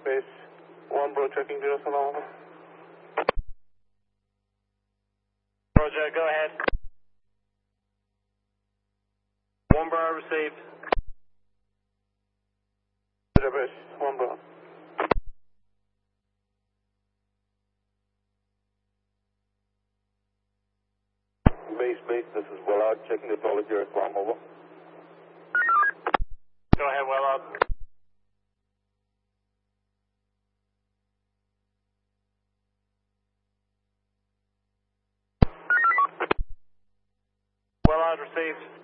Base 1 Bro checking 07 Alpha. Roger, go ahead. 1 Bravo received. Roger, base 1 Bro. Base, this is Willard checking the toilet here at Guam, over. Go ahead, Willard. Willard received.